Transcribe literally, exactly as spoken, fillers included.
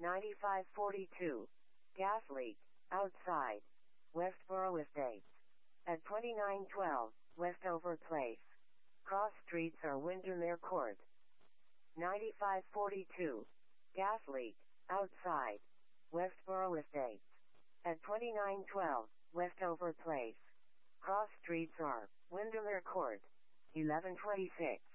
ninety-five forty-two, gas leak, outside, Westboro Estates. At twenty-nine twelve, Westover Place. Cross streets or Windermere Court. ninety-five forty-two, gas leak, outside, Westboro Estates. At twenty-nine twelve, Westover Place. Cross streets or Windermere Court. eleven twenty-six.